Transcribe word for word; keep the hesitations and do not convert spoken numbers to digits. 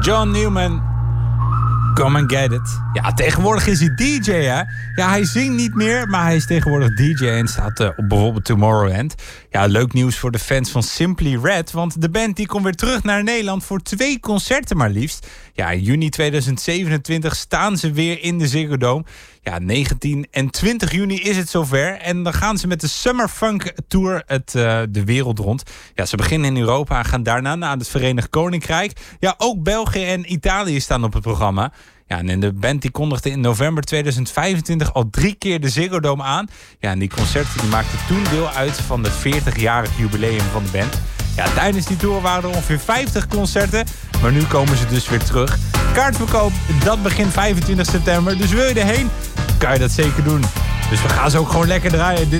John Newman. Come and get it. Ja, tegenwoordig is hij D J, hè? Ja, hij zingt niet meer, maar hij is tegenwoordig D J en staat uh, op bijvoorbeeld Tomorrowland. Ja, leuk nieuws voor de fans van Simply Red, want de band die komt weer terug naar Nederland voor twee concerten maar liefst. Ja, in juni tweeduizend zevenentwintig staan ze weer in de Ziggo Dome. Ja, negentien en twintig juni is het zover. En dan gaan ze met de Summer Funk Tour het, uh, de wereld rond. Ja, ze beginnen in Europa en gaan daarna naar het Verenigd Koninkrijk. Ja, ook België en Italië staan op het programma. Ja, en de band die kondigde in november tweeduizend vijfentwintig al drie keer de Ziggo Dome aan. Ja, en die concerten die maakten toen deel uit van het veertigjarig jubileum van de band. Ja, tijdens die tour waren er ongeveer vijftig concerten. Maar nu komen ze dus weer terug. Kaartverkoop, dat begint vijfentwintig september. Dus wil je erheen, kan je dat zeker doen. Dus we gaan ze ook gewoon lekker draaien. Dit